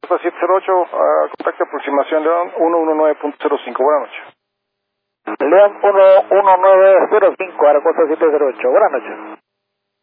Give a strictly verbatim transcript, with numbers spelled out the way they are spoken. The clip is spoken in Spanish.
Costa siete cero ocho, uh, contacto aproximación León uno uno nueve punto cero cinco, buenas noches. León uno uno nueve cero cinco, Aerocosta siete cero ocho, buenas noches.